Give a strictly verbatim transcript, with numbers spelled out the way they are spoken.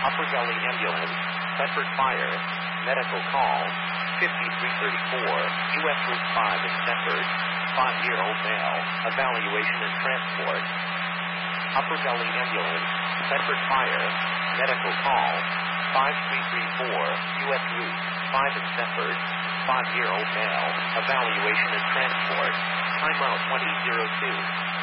Upper Gully Ambulance, Bedford Fire, medical call, fifty-three thirty-four, U S Route five in Bedford, five-year-old male, evaluation and transport. Upper Gully Ambulance, Bedford Fire, medical call, five three three four, U S Route five in Bedford, five-year-old male, evaluation and transport, timeout twenty oh two.